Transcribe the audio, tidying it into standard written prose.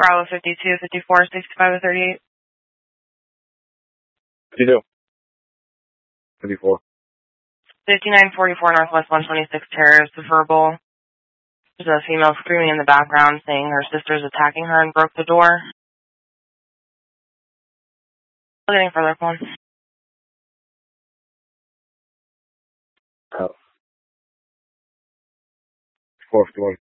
Bravo 52, 54, 65, 38. 52. 54. 5944 Northwest 126 Terrace, verbal. There's a female screaming in the background saying her sister's attacking her and broke the door. Getting further phone. Oh. 451.